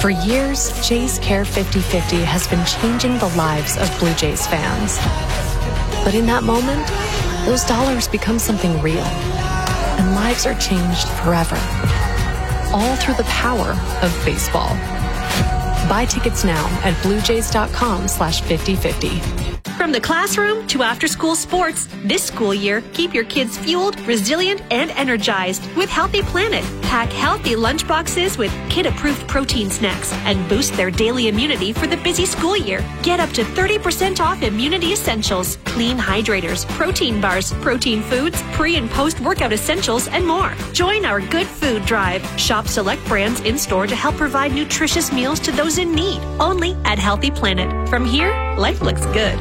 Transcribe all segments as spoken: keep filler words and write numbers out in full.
For years, Jays Care fifty fifty has been changing the lives of Blue Jays fans. But in that moment, those dollars become something real, and lives are changed forever. All through the power of baseball. Buy tickets now at bluejays.com slash 5050. From the classroom to after-school sports, this school year, keep your kids fueled, resilient, and energized with Healthy Planet. Pack healthy lunchboxes with kid-approved protein snacks and boost their daily immunity for the busy school year. Get up to thirty percent off immunity essentials, clean hydrators, protein bars, protein foods, pre- and post-workout essentials, and more. Join our Good Food Drive. Shop select brands in-store to help provide nutritious meals to those in need. Only at Healthy Planet. From here, life looks good.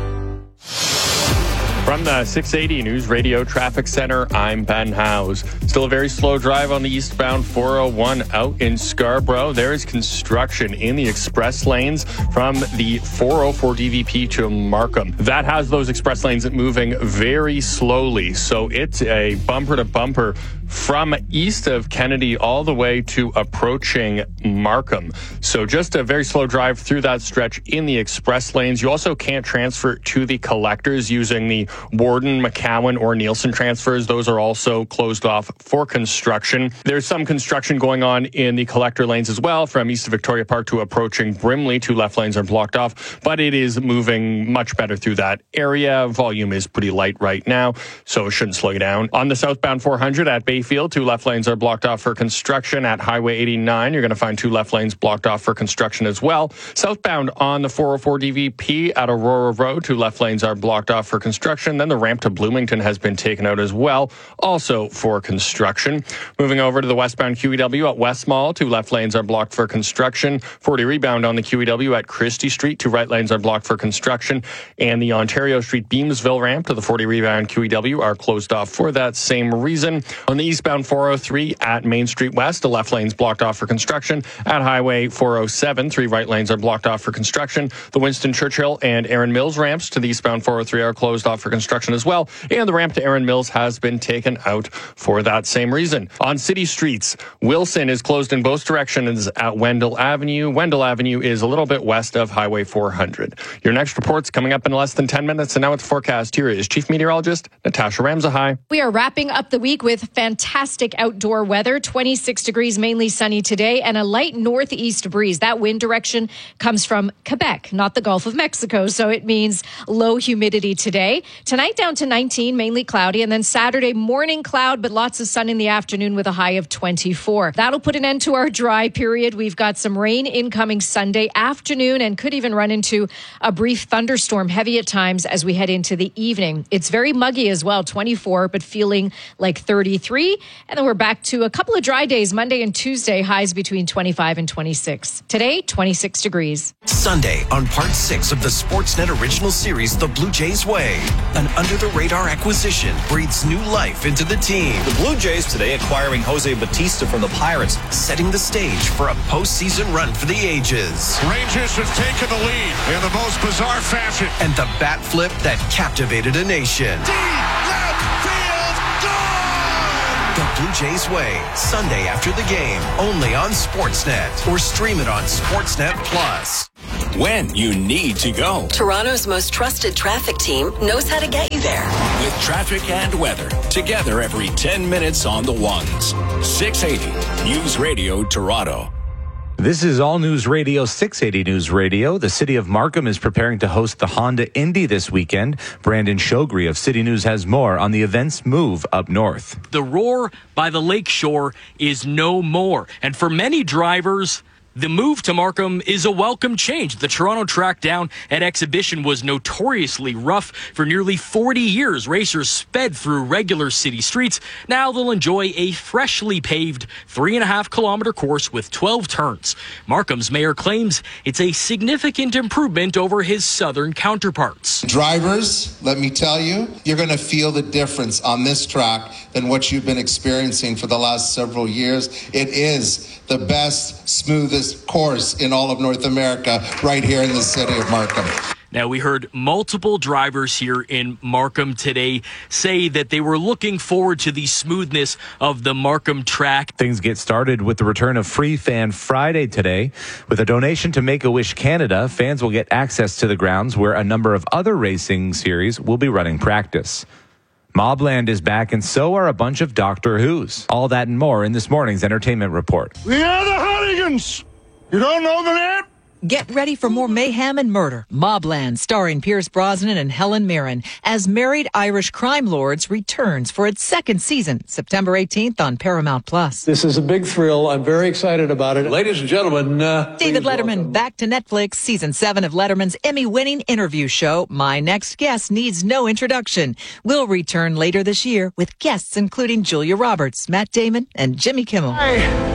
From the six eighty News Radio Traffic Center, I'm Ben Howes. Still a very slow drive on the eastbound four oh one out in Scarborough. There is construction in the express lanes from the four oh four D V P to Markham. That has those express lanes moving very slowly, so it's a bumper to bumper from east of Kennedy all the way to approaching Markham. So just a very slow drive through that stretch in the express lanes. You also can't transfer to the collectors using the Warden, McCowan, or Nielsen transfers. Those are also closed off for construction. There's some construction going on in the collector lanes as well from east of Victoria Park to approaching Brimley. Two left lanes are blocked off, but it is moving much better through that area. Volume is pretty light right now, so it shouldn't slow you down. On the southbound four hundred at Bayfield, two left lanes are blocked off for construction. At Highway eighty-nine, you're going to find two left lanes blocked off for construction as well. Southbound on the four oh four D V P at Aurora Road, two left lanes are blocked off for construction. Then the ramp to Bloomington has been taken out as well, also for construction. Moving over to the westbound Q E W at West Mall, two left lanes are blocked for construction. forty rebound on the Q E W at Christie Street, two right lanes are blocked for construction. And the Ontario Street Beamsville ramp to the forty rebound Q E W are closed off for that same reason. On the eastbound four oh three at Main Street West, the left lane's blocked off for construction. At Highway four oh seven, three right lanes are blocked off for construction. The Winston Churchill and Erin Mills ramps to the eastbound four oh three are closed off for construction as well, and the ramp to Erin Mills has been taken out for that same reason. On city streets, Wilson is closed in both directions at Wendell Avenue. Wendell Avenue is a little bit west of Highway four hundred. Your next report's coming up in less than ten minutes, and now it's forecast. Here is Chief Meteorologist Natasha Ramsahai. We are wrapping up the week with fantastic outdoor weather, twenty-six degrees, mainly sunny today, and a light northeast breeze. That wind direction comes from Quebec, not the Gulf of Mexico, so it means low humidity today. Tonight down to nineteen, mainly cloudy, and then Saturday morning cloud, but lots of sun in the afternoon with a high of twenty-four. That'll put an end to our dry period. We've got some rain incoming Sunday afternoon and could even run into a brief thunderstorm, heavy at times as we head into the evening. It's very muggy as well, twenty-four, but feeling like thirty-three. And then we're back to a couple of dry days, Monday and Tuesday, highs between twenty-five and twenty-six. Today, twenty-six degrees. Sunday on part six of the Sportsnet original series, The Blue Jays Way. An under-the-radar acquisition breathes new life into the team. The Blue Jays today acquiring Jose Batista from the Pirates, setting the stage for a postseason run for the ages. Rangers have taken the lead in the most bizarre fashion. And the bat flip that captivated a nation. Deep left field, gone! The Blue Jays Way, Sunday after the game, only on Sportsnet, or stream it on Sportsnet Plus. When you need to go. Toronto's most trusted traffic team knows how to get you there. With traffic and weather, together every ten minutes on the ones. six eighty News Radio Toronto. This is All News Radio, six eighty News Radio. The city of Markham is preparing to host the Honda Indy this weekend. Brandon Shogri of City News has more on the event's move up north. The roar by the lakeshore is no more. And for many drivers, the move to Markham is a welcome change. The Toronto track down at Exhibition was notoriously rough for nearly forty years. Racers sped through regular city streets. Now they'll enjoy a freshly paved three and a half kilometer course with twelve turns. Markham's mayor claims it's a significant improvement over his southern counterparts. Drivers, let me tell you, you're going to feel the difference on this track than what you've been experiencing for the last several years. It is the best, smoothest course in all of North America right here in the city of Markham. Now, we heard multiple drivers here in Markham today say that they were looking forward to the smoothness of the Markham track. Things get started with the return of Free Fan Friday today. With a donation to Make-A-Wish Canada, fans will get access to the grounds where a number of other racing series will be running practice. Mobland is back, and so are a bunch of Doctor Who's. All that and more in this morning's entertainment report. We are the Hardigans. You don't know the name? Get ready for more mayhem and murder. Mobland, starring Pierce Brosnan and Helen Mirren, as Married Irish Crime Lords returns for its second season, September eighteenth on Paramount Plus. This is a big thrill. I'm very excited about it. Ladies and gentlemen, uh, David Letterman welcome. Back to Netflix. Season seven of Letterman's Emmy-winning interview show, My Next Guest Needs No Introduction, will return later this year with guests including Julia Roberts, Matt Damon, and Jimmy Kimmel. I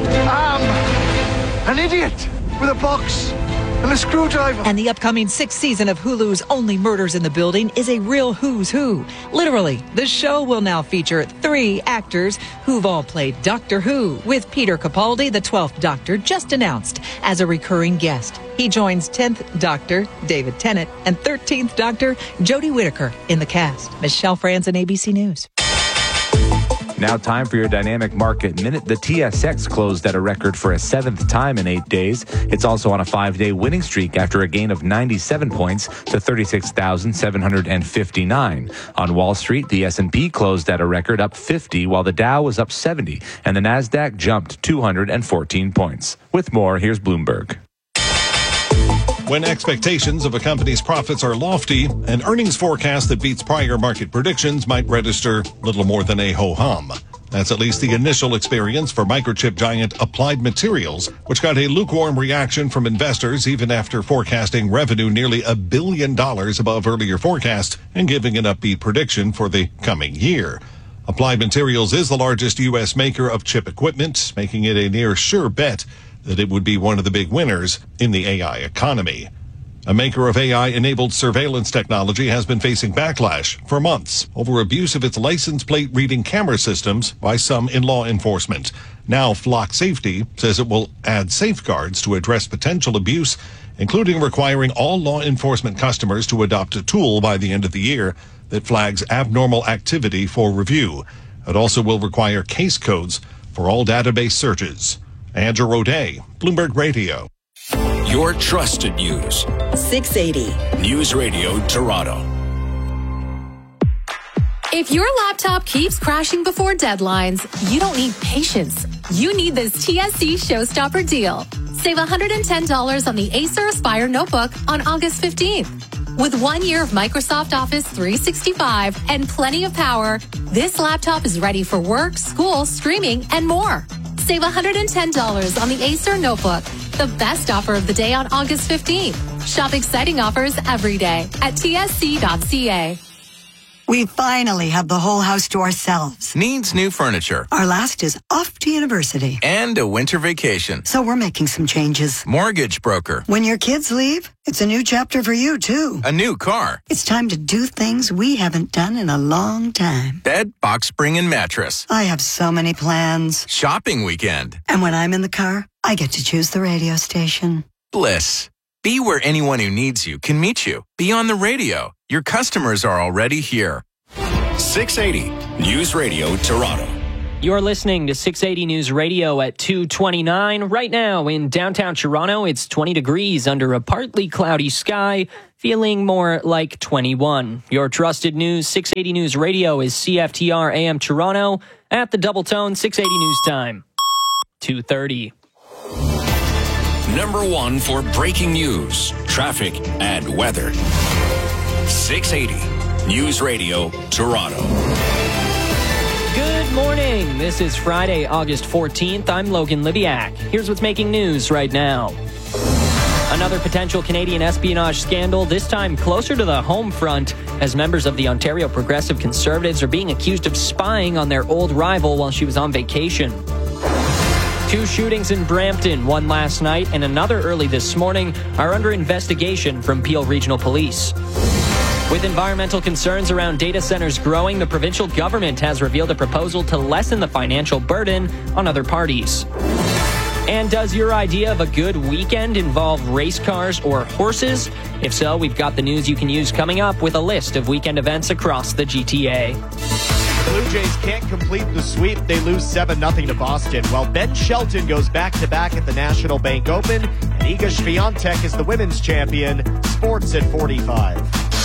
am an idiot with a box and a screwdriver. And the upcoming sixth season of Hulu's Only Murders in the Building is a real who's who. Literally, the show will now feature three actors who've all played Doctor Who, with Peter Capaldi, the twelfth Doctor, just announced as a recurring guest. He joins tenth Doctor David Tennant and thirteenth Doctor Jodie Whittaker in the cast. Michelle Franzen, A B C News. Now time for your Dynamic Market Minute. The T S X closed at a record for a seventh time in eight days. It's also on a five-day winning streak after a gain of ninety-seven points to thirty-six thousand seven hundred fifty-nine. On Wall Street, the S and P closed at a record up fifty, while the Dow was up seventy, and the Nasdaq jumped two hundred fourteen points. With more, here's Bloomberg. When expectations of a company's profits are lofty, an earnings forecast that beats prior market predictions might register little more than a ho-hum. That's at least the initial experience for microchip giant Applied Materials, which got a lukewarm reaction from investors even after forecasting revenue nearly a billion dollars above earlier forecast and giving an upbeat prediction for the coming year. Applied Materials is the largest U S maker of chip equipment, making it a near sure bet that it would be one of the big winners in the A I economy. A maker of A I-enabled surveillance technology has been facing backlash for months over abuse of its license plate reading camera systems by some in law enforcement. Now, Flock Safety says it will add safeguards to address potential abuse, including requiring all law enforcement customers to adopt a tool by the end of the year that flags abnormal activity for review. It also will require case codes for all database searches. Andrew O'Day, Bloomberg Radio. Your trusted news. six eighty. News Radio Toronto. If your laptop keeps crashing before deadlines, you don't need patience. You need this T S C Showstopper deal. Save one hundred ten dollars on the Acer Aspire notebook on August fifteenth. With one year of Microsoft Office three sixty-five and plenty of power, this laptop is ready for work, school, streaming, and more. Save one hundred ten dollars on the Acer notebook, the best offer of the day on August fifteenth. Shop exciting offers every day at T S C dot C A. We finally have the whole house to ourselves. Needs new furniture. Our last is off to university. And a winter vacation. So we're making some changes. Mortgage broker. When your kids leave, it's a new chapter for you, too. A new car. It's time to do things we haven't done in a long time. Bed, box spring, and mattress. I have so many plans. Shopping weekend. And when I'm in the car, I get to choose the radio station. Bliss. Be where anyone who needs you can meet you. Be on the radio. Your customers are already here. six eighty News Radio Toronto. You're listening to six eighty News Radio at two twenty-nine. Right now in downtown Toronto, it's twenty degrees under a partly cloudy sky, feeling more like twenty-one. Your trusted news, six eighty News Radio, is C F T R A M Toronto at the Double Tone, six eighty News Time, two thirty. Number one for breaking news, traffic, and weather. six eighty News Radio Toronto. Good morning. This is Friday, August fourteenth. I'm Logan Libiak. Here's what's making news right now. Another potential Canadian espionage scandal, this time closer to the home front, as members of the Ontario Progressive Conservatives are being accused of spying on their old rival while she was on vacation. Two shootings in Brampton, one last night and another early this morning, are under investigation from Peel Regional Police. With environmental concerns around data centers growing, the provincial government has revealed a proposal to lessen the financial burden on other parties. And does your idea of a good weekend involve race cars or horses? If so, we've got the news you can use coming up with a list of weekend events across the G T A. Blue Jays can't complete the sweep. They lose seven nothing to Boston, while Ben Shelton goes back-to-back at the National Bank Open, and Iga Swiatek is the women's champion. Sports at forty-five.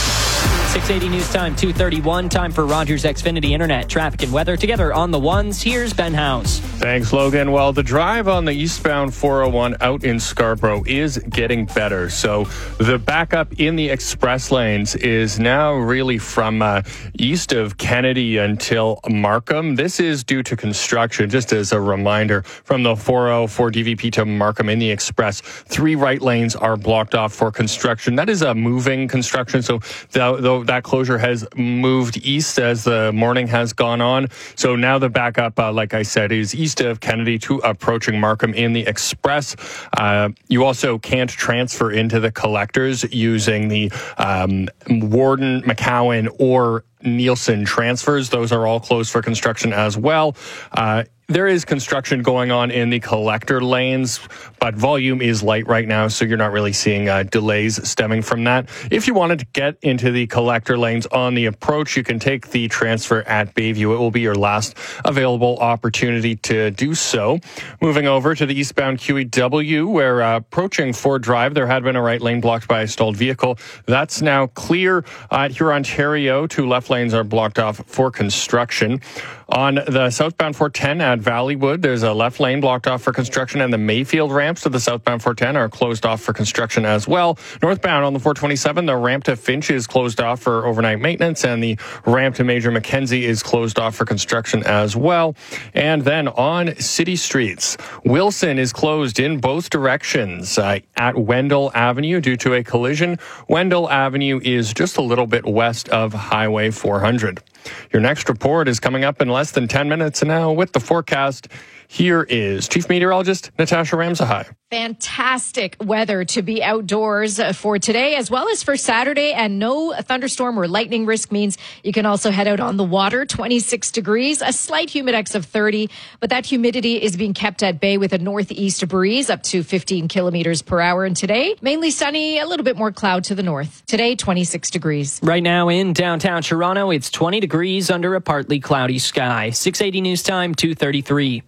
six eighty News Time, two thirty-one. Time for Rogers Xfinity Internet, traffic and weather together on the ones. Here's Ben House. Thanks, Logan. Well, the drive on the eastbound four oh one out in Scarborough is getting better. So the backup in the express lanes is now really from uh, east of Kennedy until Markham. This is due to construction. Just as a reminder, from the four oh four D V P to Markham in the express, three right lanes are blocked off for construction. That is a moving construction. So the, the, that closure has moved east as the morning has gone on. So now the backup, uh, like I said, is east of Kennedy to approaching Markham in the express. Uh, you also can't transfer into the collectors using the um, Warden, McCowan, or Nielsen transfers. Those are all closed for construction as well. Uh, There is construction going on in the collector lanes, but volume is light right now, so you're not really seeing uh, delays stemming from that. If you wanted to get into the collector lanes on the approach, you can take the transfer at Bayview. It will be your last available opportunity to do so. Moving over to the eastbound Q E W, where uh, approaching Ford Drive, there had been a right lane blocked by a stalled vehicle. That's now clear. Uh, here, Ontario, two left lanes are blocked off for construction. On the southbound four ten at Valleywood, there's a left lane blocked off for construction, and the Mayfield ramps to the southbound four ten are closed off for construction as well. Northbound on the four twenty-seven, the ramp to Finch is closed off for overnight maintenance, and the ramp to Major Mackenzie is closed off for construction as well. And then on city streets, Wilson is closed in both directions uh, at Wendell Avenue due to a collision. Wendell Avenue is just a little bit west of Highway four hundred. Your next report is coming up in less than ten minutes now with the forecast. Here is Chief Meteorologist Natasha Ramsahai. Fantastic weather to be outdoors for today as well as for Saturday, and no thunderstorm or lightning risk means you can also head out on the water. twenty-six degrees, a slight humidex of thirty, but that humidity is being kept at bay with a northeast breeze up to fifteen kilometers per hour. And today, mainly sunny, a little bit more cloud to the north. Today, twenty-six degrees. Right now in downtown Toronto, it's twenty degrees under a partly cloudy sky. six eighty News Time, two thirty-three.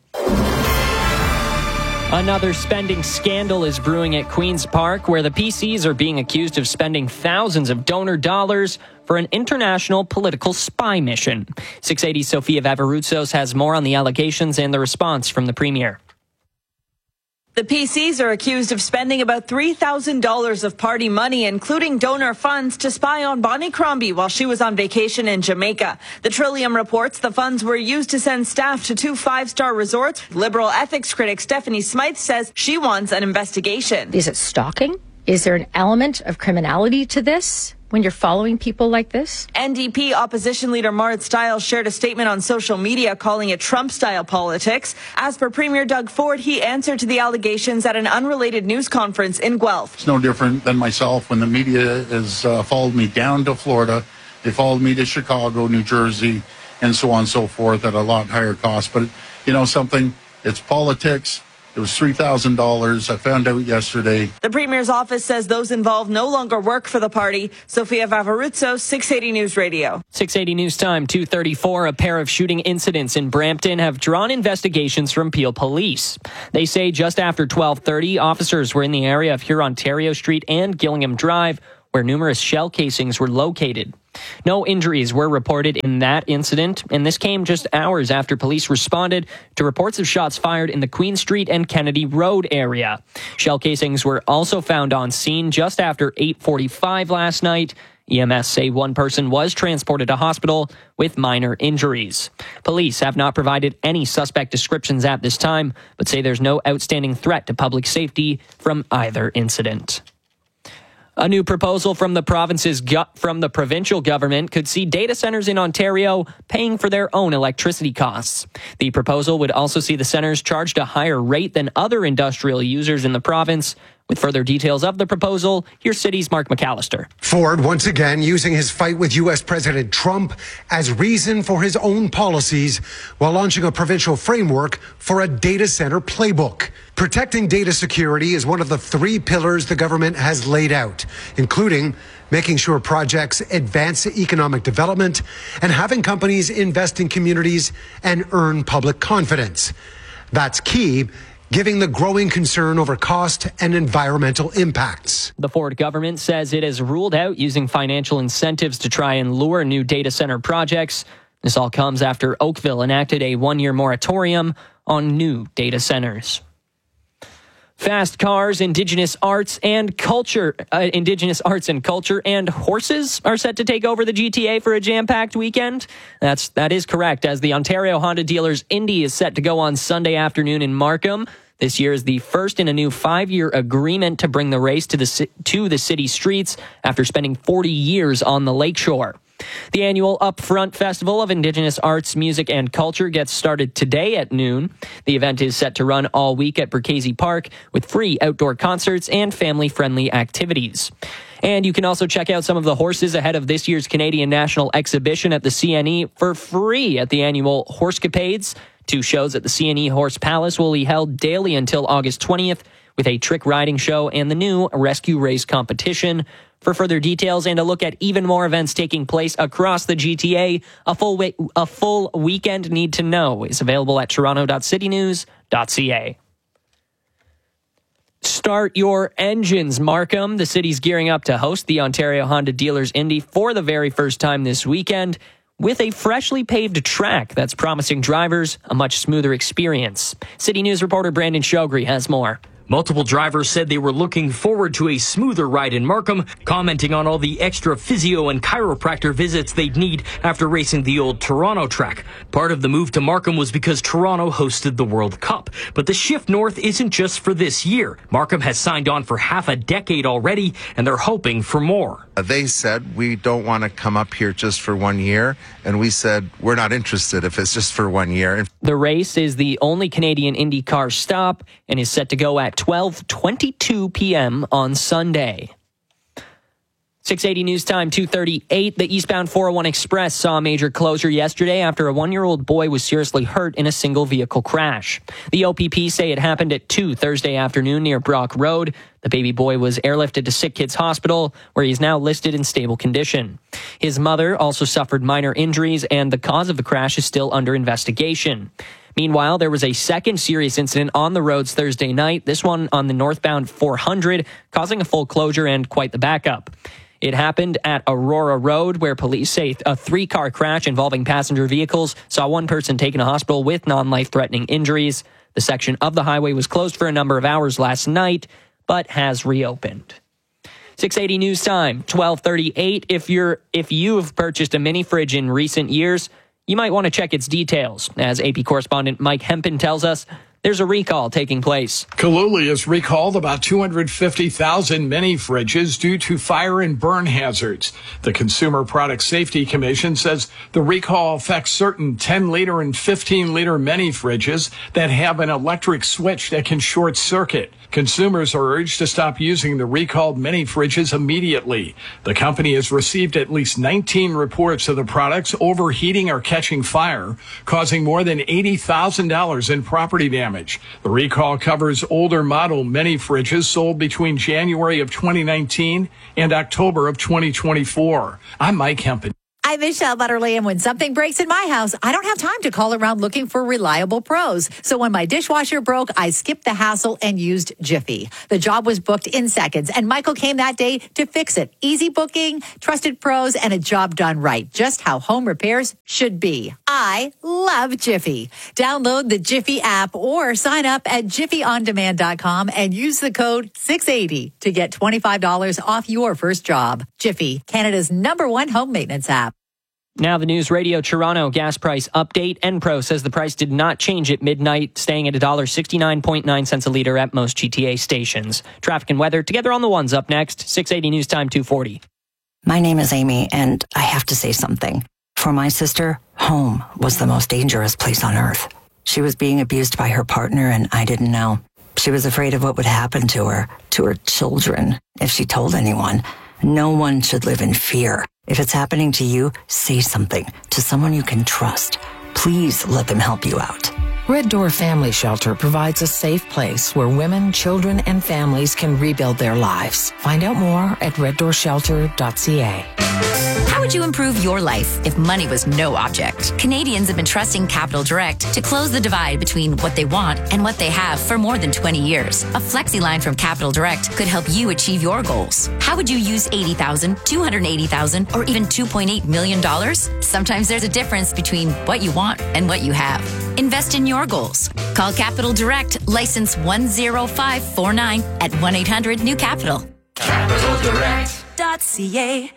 Another spending scandal is brewing at Queen's Park, where the P Cs are being accused of spending thousands of donor dollars for an international political spy mission. six eighty Sofia Vavarutsos has more on the allegations and the response from the Premier. The P Cs are accused of spending about three thousand dollars of party money, including donor funds, to spy on Bonnie Crombie while she was on vacation in Jamaica. The Trillium reports the funds were used to send staff to two five-star resorts. Liberal ethics critic Stephanie Smythe says she wants an investigation. Is it stalking? Is there an element of criminality to this when you're following people like this? N D P opposition leader Marit Stiles shared a statement on social media calling it Trump-style politics. As per Premier Doug Ford, he answered to the allegations at an unrelated news conference in Guelph. It's no different than myself when the media has uh, followed me down to Florida. They followed me to Chicago, New Jersey, and so on and so forth at a lot higher cost. But, you know something? It's politics. It was three thousand dollars. I found out yesterday. The Premier's office says those involved no longer work for the party. Sofia Vavarutsos, six eighty News Radio. six eighty News Time, two thirty-four. A pair of shooting incidents in Brampton have drawn investigations from Peel Police. They say just after twelve thirty, officers were in the area of Hurontario Street and Gillingham Drive, where numerous shell casings were located. No injuries were reported in that incident, and this came just hours after police responded to reports of shots fired in the Queen Street and Kennedy Road area. Shell casings were also found on scene just after eight forty-five last night. E M S say one person was transported to hospital with minor injuries. Police have not provided any suspect descriptions at this time, but say there's no outstanding threat to public safety from either incident. A new proposal from the province's gu- from the provincial government could see data centers in Ontario paying for their own electricity costs. The proposal would also see the centers charged a higher rate than other industrial users in the province, With further details of the proposal, here's City's Mark McAllister. Ford, once again, using his fight with U S President Trump as reason for his own policies while launching a provincial framework for a data center playbook. Protecting data security is one of the three pillars the government has laid out, including making sure projects advance economic development and having companies invest in communities and earn public confidence. That's key, given the growing concern over cost and environmental impacts. The Ford government says it has ruled out using financial incentives to try and lure new data center projects. This all comes after Oakville enacted a one-year moratorium on new data centers. Fast cars, indigenous arts and culture, uh, indigenous arts and culture, and horses are set to take over the G T A for a jam-packed weekend. That's that is correct, as the Ontario Honda Dealers Indy is set to go on Sunday afternoon in Markham. This year is the first in a new five-year agreement to bring the race to the to the city streets after spending forty years on the lakeshore. The annual Upfront Festival of Indigenous Arts, Music, and Culture gets started today at noon. The event is set to run all week at Burkasey Park with free outdoor concerts and family-friendly activities. And you can also check out some of the horses ahead of this year's Canadian National Exhibition at the C N E for free at the annual Horsecapades. Two shows at the C N E Horse Palace will be held daily until August twentieth with a trick riding show and the new rescue race competition. For further details and a look at even more events taking place across the G T A, a full we- a full weekend need to know is available at toronto dot city news dot c a. Start your engines, Markham. The city's gearing up to host the Ontario Honda Dealers Indy for the very first time this weekend with a freshly paved track that's promising drivers a much smoother experience. City News reporter Brandon Shogri has more. Multiple drivers said they were looking forward to a smoother ride in Markham, commenting on all the extra physio and chiropractor visits they'd need after racing the old Toronto track. Part of the move to Markham was because Toronto hosted the World Cup. But the shift north isn't just for this year. Markham has signed on for half a decade already, and they're hoping for more. They said, we don't want to come up here just for one year. And we said, we're not interested if it's just for one year. The race is the only Canadian IndyCar stop and is set to go at twelve twenty-two p.m. on Sunday. six eighty News Time, two thirty-eight. The eastbound four oh one Express saw a major closure yesterday after a one-year-old boy was seriously hurt in a single vehicle crash. The O P P say it happened at two Thursday afternoon near Brock Road. The baby boy was airlifted to Sick Kids Hospital, where he is now listed in stable condition. His mother also suffered minor injuries, and the cause of the crash is still under investigation. Meanwhile, there was a second serious incident on the roads Thursday night, this one on the northbound four hundred, causing a full closure and quite the backup. It happened at Aurora Road, where police say a three-car crash involving passenger vehicles saw one person taken to hospital with non-life-threatening injuries. The section of the highway was closed for a number of hours last night, but has reopened. six eighty News Time, twelve thirty-eight. If you're if you have purchased a mini fridge in recent years, you might want to check its details. As A P correspondent Mike Hempen tells us, there's a recall taking place. Kaluli has recalled about two hundred fifty thousand mini fridges due to fire and burn hazards. The Consumer Product Safety Commission says the recall affects certain ten liter and fifteen liter mini fridges that have an electric switch that can short circuit. Consumers are urged to stop using the recalled mini fridges immediately. The company has received at least nineteen reports of the products overheating or catching fire, causing more than eighty thousand dollars in property damage. The recall covers older model mini fridges sold between January of twenty nineteen and October of twenty twenty-four. I'm Mike Hempen. I'm Michelle Butterly, and when something breaks in my house, I don't have time to call around looking for reliable pros. So when my dishwasher broke, I skipped the hassle and used Jiffy. The job was booked in seconds, and Michael came that day to fix it. Easy booking, trusted pros, and a job done right. Just how home repairs should be. I love Jiffy. Download the Jiffy app or sign up at jiffy on demand dot com and use the code six eighty to get twenty-five dollars off your first job. Jiffy, Canada's number one home maintenance app. Now the News Radio Toronto gas price update. Enpro says the price did not change at midnight, staying at one dollar sixty-nine point nine cents a litre at most G T A stations. Traffic and weather together on the ones up next. six eighty News Time, two forty. My name is Amy, and I have to say something. For my sister, home was the most dangerous place on earth. She was being abused by her partner, and I didn't know. She was afraid of what would happen to her, to her children, if she told anyone. No one should live in fear. If it's happening to you, say something to someone you can trust. Please let them help you out. Red Door Family Shelter provides a safe place where women, children, and families can rebuild their lives. Find out more at red door shelter dot c a. How would you improve your life if money was no object? Canadians have been trusting Capital Direct to close the divide between what they want and what they have for more than twenty years. A flexi line from Capital Direct could help you achieve your goals. How would you use eighty thousand dollars, two hundred eighty thousand dollars, or even two point eight million dollars? Sometimes there's a difference between what you want and what you have. Invest in your goals. Call Capital Direct, license one zero five four nine at one eight hundred new capital. capital direct dot c a.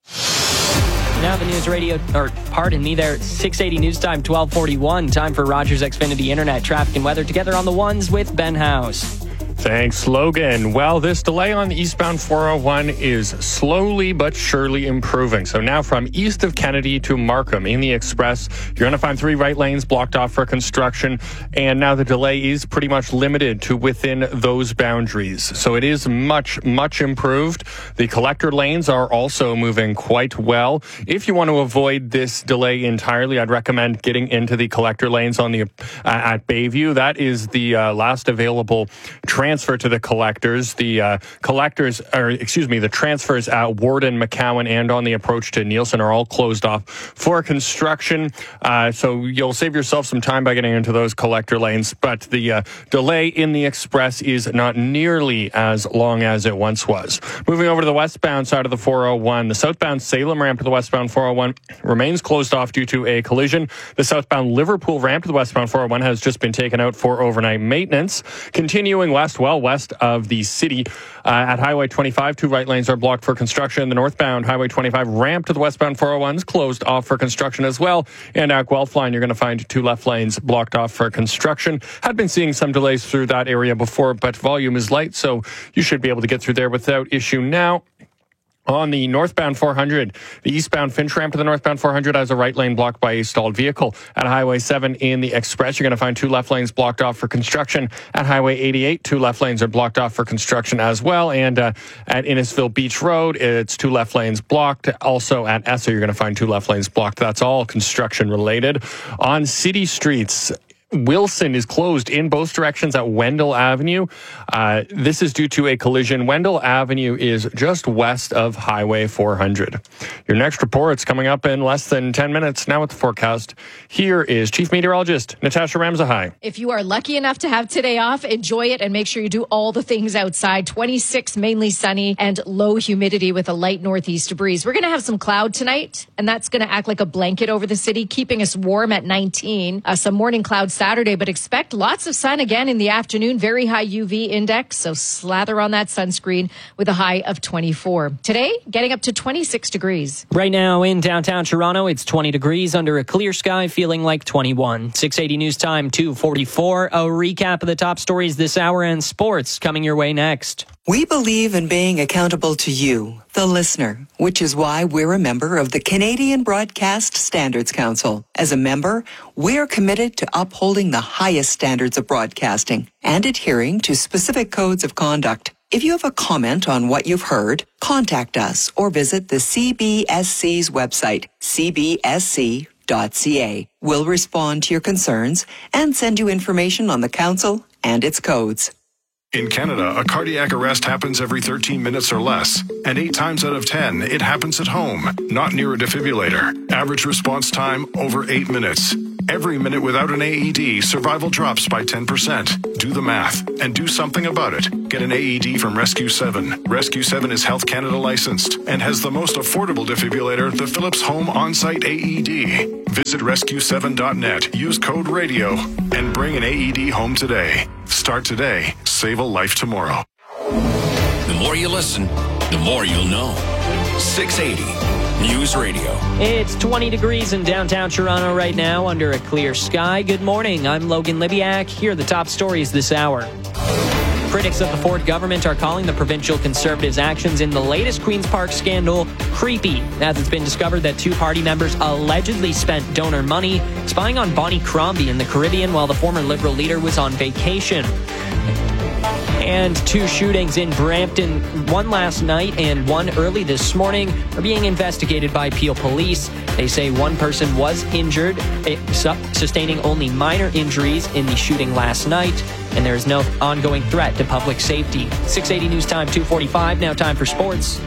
Now the News Radio, or pardon me there, six eighty News Time, twelve forty-one. Time for Rogers Xfinity Internet Traffic and Weather together on the ones with Ben House. Thanks, Logan. Well, this delay on the eastbound four oh one is slowly but surely improving. So now from east of Kennedy to Markham in the Express, you're going to find three right lanes blocked off for construction. And now the delay is pretty much limited to within those boundaries. So it is much, much improved. The collector lanes are also moving quite well. If you want to avoid this delay entirely, I'd recommend getting into the collector lanes on the uh, at Bayview. That is the uh, last available train transfer to the collectors. The uh, collectors, or excuse me, the transfers at Warden, McCowan, and on the approach to Nielsen are all closed off for construction. Uh, so you'll save yourself some time by getting into those collector lanes. But the uh, delay in the Express is not nearly as long as it once was. Moving over to the westbound side of the four oh one, the southbound Salem ramp to the westbound four oh one remains closed off due to a collision. The southbound Liverpool ramp to the westbound four oh one has just been taken out for overnight maintenance. Continuing west, well west of the city uh, at Highway twenty-five, two right lanes are blocked for construction. The northbound Highway twenty-five ramp to the westbound four oh one is closed off for construction as well. And at Guelph Line, you're going to find two left lanes blocked off for construction. Had been seeing some delays through that area before, but volume is light, so you should be able to get through there without issue now. On the northbound four hundred, the eastbound Finch ramp to the northbound four hundred has a right lane blocked by a stalled vehicle. At Highway seven in the Express, you're going to find two left lanes blocked off for construction. At Highway eighty-eight, two left lanes are blocked off for construction as well. And uh, at Innisfil Beach Road, it's two left lanes blocked. Also at Essa, you're going to find two left lanes blocked. That's all construction related. On city streets, Wilson is closed in both directions at Wendell Avenue. Uh, this is due to a collision. Wendell Avenue is just west of Highway four hundred. Your next report's coming up in less than ten minutes. Now with the forecast, here is Chief Meteorologist Natasha Ramzahai. If you are lucky enough to have today off, enjoy it and make sure you do all the things outside. twenty-six, mainly sunny and low humidity with a light northeast breeze. We're going to have some cloud tonight, and that's going to act like a blanket over the city, keeping us warm at nineteen. Uh, some morning clouds Saturday, but expect lots of sun again in the afternoon. Very high U V index, so slather on that sunscreen with a high of twenty-four. Today, getting up to twenty-six degrees. Right now in downtown Toronto, it's twenty degrees under a clear sky, feeling like twenty-one. six eighty News Time, two forty-four. A recap of the top stories this hour and sports coming your way next. We believe in being accountable to you, the listener, which is why we're a member of the Canadian Broadcast Standards Council. As a member, we're committed to upholding the highest standards of broadcasting and adhering to specific codes of conduct. If you have a comment on what you've heard, contact us or visit the C B S C's website, c b s c dot c a. We'll respond to your concerns and send you information on the council and its codes. In Canada, a cardiac arrest happens every thirteen minutes or less, and eight times out of ten, it happens at home, not near a defibrillator. Average response time, over eight minutes. Every minute without an A E D, survival drops by ten percent. Do the math and do something about it. Get an A E D from Rescue seven. Rescue seven is Health Canada licensed and has the most affordable defibrillator, the Philips Home On-Site A E D. Visit rescue seven dot net, use code RADIO, and bring an A E D home today. Start today. Save a life tomorrow. The more you listen, the more you'll know. six eighty News Radio. It's twenty degrees in downtown Toronto right now under a clear sky. Good morning. I'm Logan Libiak. Here are the top stories this hour. Critics of the Ford government are calling the provincial Conservatives' actions in the latest Queen's Park scandal creepy, as it's been discovered that two party members allegedly spent donor money spying on Bonnie Crombie in the Caribbean while the former Liberal leader was on vacation. And two shootings in Brampton, one last night and one early this morning, are being investigated by Peel Police. They say one person was injured, sustaining only minor injuries in the shooting last night, and there is no ongoing threat to public safety. six eighty News Time, two forty-five, now time for sports.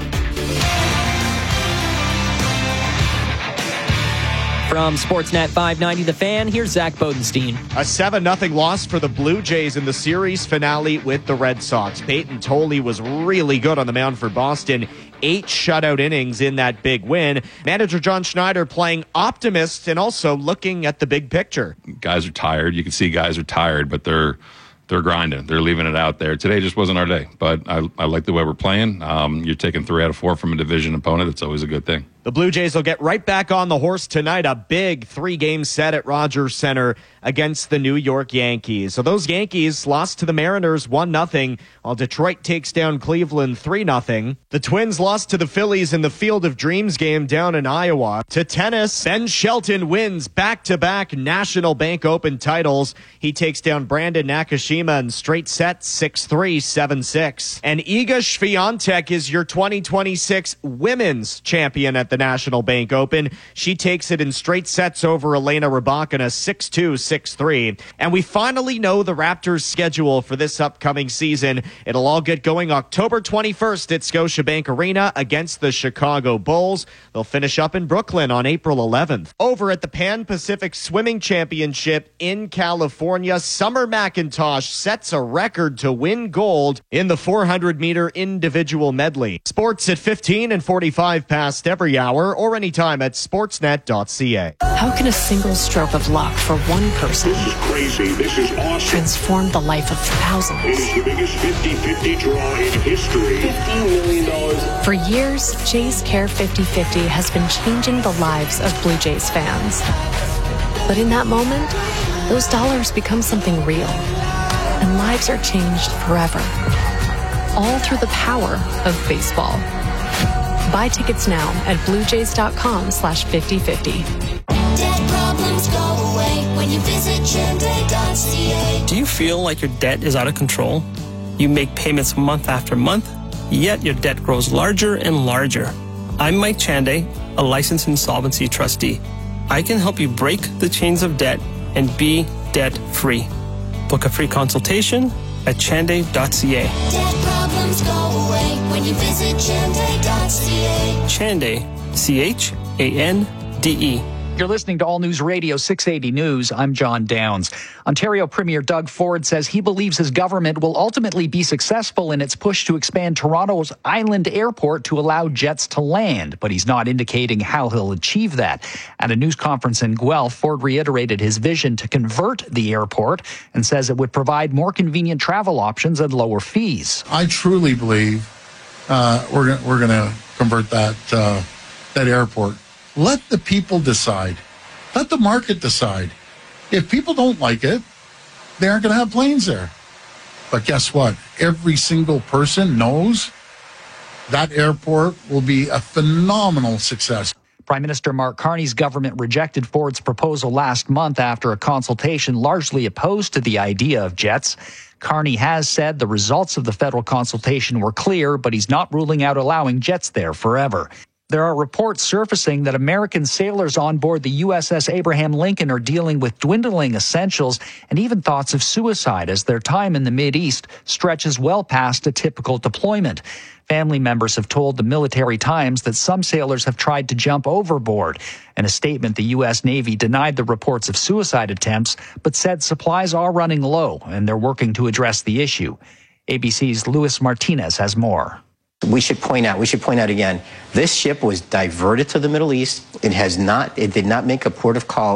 From Sportsnet five ninety The Fan, here's Zach Bodenstein. A seven nothing loss for the Blue Jays in the series finale with the Red Sox. Peyton Tolley was really good on the mound for Boston. Eight shutout innings in that big win. Manager John Schneider playing optimist and also looking at the big picture. Guys are tired. You can see guys are tired, but they're they're grinding. They're leaving it out there. Today just wasn't our day, but I, I like the way we're playing. Um, you're taking three out of four from a division opponent. It's always a good thing. The Blue Jays will get right back on the horse tonight. A big three-game set at Rogers Center against the New York Yankees. So those Yankees lost to the Mariners one nothing, while Detroit takes down Cleveland three nothing. The Twins lost to the Phillies in the Field of Dreams game down in Iowa. To tennis, Ben Shelton wins back-to-back National Bank Open titles. He takes down Brandon Nakashima in straight sets six three, seven six. And Iga Swiatek is your twenty twenty-six Women's Champion at the National Bank Open. She takes it in straight sets over Elena Rybakina six two, six three. And we finally know the Raptors' schedule for this upcoming season. It'll all get going October twenty-first at Scotiabank Arena against the Chicago Bulls. They'll finish up in Brooklyn on April eleventh. Over at the Pan Pacific Swimming Championship in California, Summer McIntosh sets a record to win gold in the four hundred meter individual medley. Sports at fifteen and forty-five past every hour or anytime at sportsnet dot c a. How can a single stroke of luck for one person This is crazy. This is awesome. transform the life of thousands? It is the biggest fifty-fifty draw in history. fifteen million dollars. For years, Jays Care fifty fifty has been changing the lives of Blue Jays fans. But in that moment, those dollars become something real, and lives are changed forever. All through the power of baseball. Buy tickets now at bluejays.com slash 5050. Debt problems go away when you visit Chande dot c a. Do you feel like your debt is out of control? You make payments month after month, yet your debt grows larger and larger. I'm Mike Chande, a licensed insolvency trustee. I can help you break the chains of debt and be debt-free. Book a free consultation at chande dot c a. Debt problems go away when you visit Chande dot c a. Chande, C H A N D E. You're listening to All News Radio six eighty News. I'm John Downs. Ontario Premier Doug Ford says he believes his government will ultimately be successful in its push to expand Toronto's Island Airport to allow jets to land, but he's not indicating how he'll achieve that. At a news conference in Guelph, Ford reiterated his vision to convert the airport and says it would provide more convenient travel options and lower fees. I truly believe uh, we're we're going to convert that uh, that airport. Let the people decide. Let the market decide. If people don't like it, they aren't going to have planes there. But guess what? Every single person knows that airport will be a phenomenal success. Prime Minister Mark Carney's government rejected Ford's proposal last month after a consultation largely opposed to the idea of jets. Carney has said the results of the federal consultation were clear, but he's not ruling out allowing jets there forever. There are reports surfacing that American sailors on board the U S S Abraham Lincoln are dealing with dwindling essentials and even thoughts of suicide as their time in the Mideast stretches well past a typical deployment. Family members have told the Military Times that some sailors have tried to jump overboard. In a statement, the U S Navy denied the reports of suicide attempts, but said supplies are running low and they're working to address the issue. A B C's Luis Martinez has more. We should point out, we should point out again, this ship was diverted to the Middle East. It has not, it did not make a port of call